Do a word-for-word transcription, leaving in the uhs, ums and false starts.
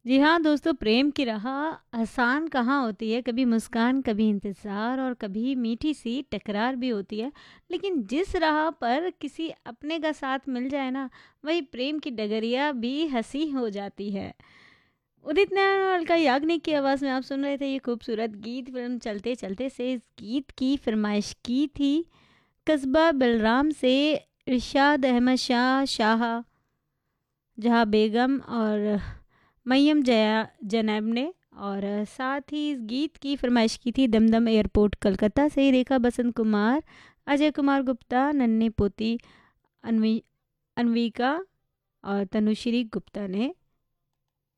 जी हाँ दोस्तों, प्रेम की राह आसान कहाँ होती है। कभी मुस्कान, कभी इंतज़ार और कभी मीठी सी टकरार भी होती है। लेकिन जिस राह पर किसी अपने का साथ मिल जाए ना, वही प्रेम की डगरिया भी हंसी हो जाती है। उदित नारायण का याग्निक की आवाज़ में आप सुन रहे थे ये खूबसूरत गीत। फिल्म चलते चलते से इस गीत की फरमाइश की थी कस्बा बलराम से इरशाद अहमद शाह शाह जहाँ बेगम और मय्यम जया जैनब ने। और साथ ही इस गीत की फरमाइश की थी दमदम एयरपोर्ट कलकत्ता से रेखा बसंत कुमार, अजय कुमार गुप्ता, नन्ही पोती अनवी अनविका और तनुश्री गुप्ता ने